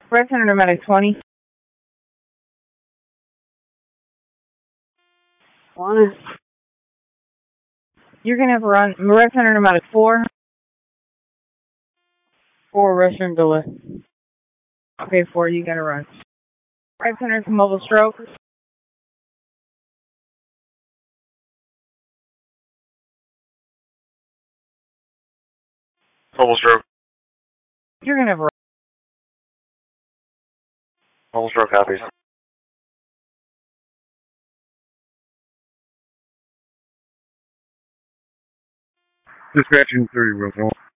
Red Center Medic 20. One. You're going to have to run. Red Center Medic 4. 4 restroom delay. Okay, 4, you got to run. Red Center's mobile stroke. Mobile stroke. You're going to have a run. Mobile stroke copies. Dispatching 3, Roswell.